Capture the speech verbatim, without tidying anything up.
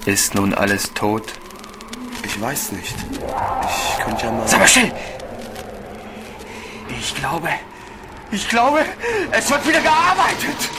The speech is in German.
Ist nun alles tot? Ich weiß nicht. Ich könnte ja mal... Sag mal still! Ich glaube, ich glaube, es wird wieder gearbeitet.